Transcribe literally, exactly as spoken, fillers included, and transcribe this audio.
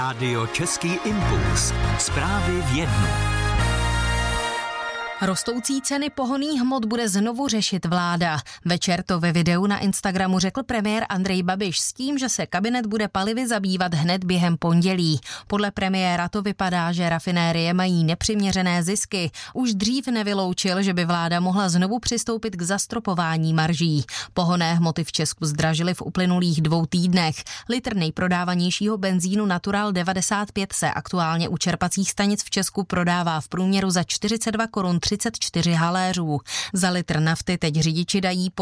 Rádio Český impuls. Zprávy v jednu. Rostoucí ceny pohonných hmot bude znovu řešit vláda. Večer to ve videu na Instagramu řekl premiér Andrej Babiš s tím, že se kabinet bude palivy zabývat hned během pondělí. Podle premiéra to vypadá, že rafinérie mají nepřiměřené zisky. Už dřív nevyloučil, že by vláda mohla znovu přistoupit k zastropování marží. Pohonné hmoty v Česku zdražily v uplynulých dvou týdnech. Litr nejprodávanějšího benzínu Natural devadesát pět se aktuálně u čerpacích stanic v Česku prodává v průměru za čtyřicet dva korun třicet čtyři haléřů. Za litr nafty teď řidiči dají